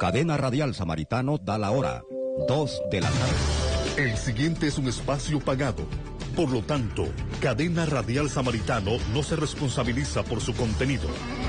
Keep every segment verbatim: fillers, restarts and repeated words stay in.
Cadena Radial Samaritano da la hora, dos de la tarde. El siguiente es un espacio pagado. Por lo tanto, Cadena Radial Samaritano no se responsabiliza por su contenido.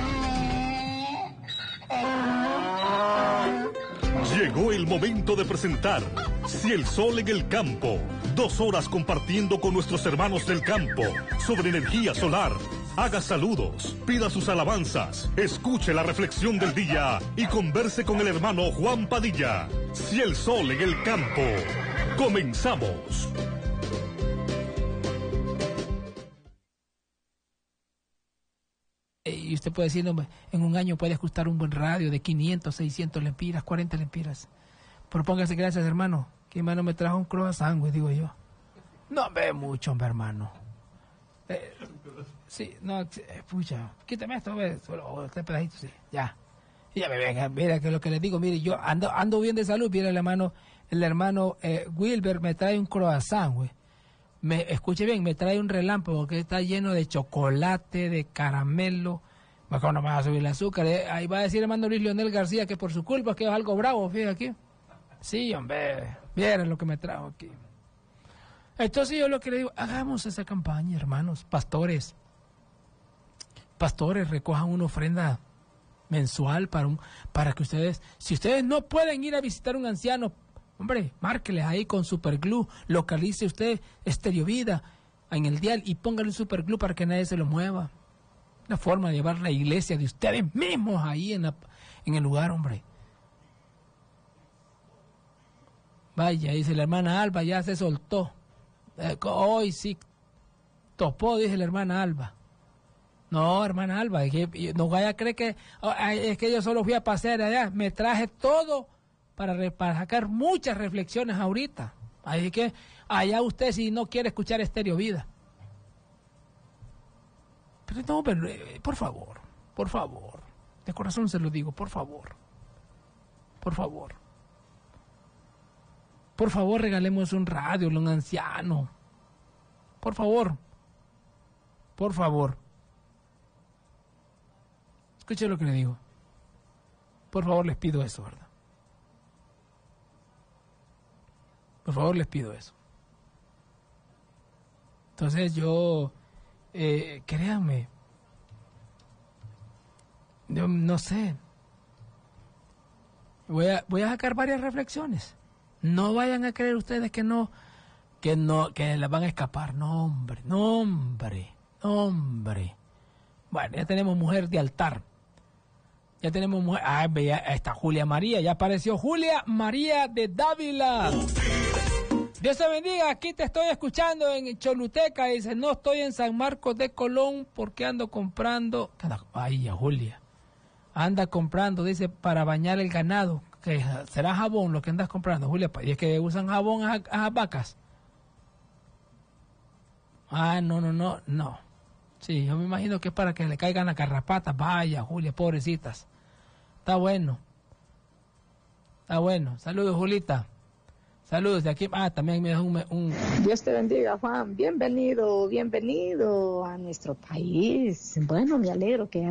Llegó el momento de presentar Si el Sol en el Campo. Dos horas compartiendo con nuestros hermanos del campo sobre energía solar. Haga saludos, pida sus alabanzas, escuche la reflexión del día y converse con el hermano Juan Padilla. Si el Sol en el Campo. Comenzamos. Y usted puede decir, no, en un año puede ajustar un buen radio de quinientos, seiscientos lempiras, cuarenta lempiras. Propóngase, gracias, hermano. Que hermano me trajo un croissant, güey, digo yo. No ve mucho, hombre, hermano. Eh, sí, no, eh, pucha, quítame esto, ve, solo este pedacito, sí, ya. Y ya me venga, mira que lo que le digo, mire, yo ando ando bien de salud, mira el hermano, el hermano eh, Wilber me trae un croissant, güey. Me, escuche bien, me trae un relámpago que está lleno de chocolate, de caramelo. Mejor no me va a subir el azúcar. Eh. Ahí va a decir el hermano Luis Leonel García que por su culpa es que es algo bravo, fíjate aquí. Sí, hombre, miren lo que me trajo aquí. Entonces yo lo que le digo, hagamos esa campaña, hermanos, pastores. Pastores, recojan una ofrenda mensual para un, para que ustedes, si ustedes no pueden ir a visitar a un anciano, hombre, márqueles ahí con superglue, localice usted Estéreo Vida en el dial y póngale superglue para que nadie se lo mueva. Una forma de llevar la iglesia de ustedes mismos ahí en, la, en el lugar, hombre. Vaya, dice la hermana Alba, ya se soltó. Eh, hoy sí topó, dice la hermana Alba. No, hermana Alba, es que, no vaya a creer que oh, es que yo solo fui a pasear allá, me traje todo para, para sacar muchas reflexiones ahorita. Así que allá usted si no quiere escuchar Estéreo Vida. Pero no, pero, eh, por favor, por favor, de corazón se lo digo, por favor, por favor. Por favor, regalemos un radio a un anciano. Por favor. Por favor. Escuche lo que le digo. Por favor, les pido eso, ¿verdad? Por favor, les pido eso. Entonces yo, eh, créanme, yo no sé. Voy a, voy a sacar varias reflexiones. No vayan a creer ustedes que no, que no, que las van a escapar. No, hombre, no, hombre, no, hombre. Bueno, ya tenemos mujer de altar. Ya tenemos mujer. Ah, ya está Julia María. Ya apareció Julia María de Dávila. Dios te bendiga. Aquí te estoy escuchando en Choluteca. Dice, no estoy en San Marcos de Colón porque ando comprando. Ay, ya Julia. Anda comprando, dice, para bañar el ganado. Que será jabón lo que andas comprando, Julia, y es que usan jabón a, a las vacas. Ah, no, no, no, no. Sí, yo me imagino que es para que le caigan las garrapatas. Vaya, Julia, pobrecitas. Está bueno. Está bueno. Saludos, Julita. Saludos de aquí. Ah, también me da un, un... Dios te bendiga, Juan. Bienvenido, bienvenido a nuestro país. Bueno, me alegro que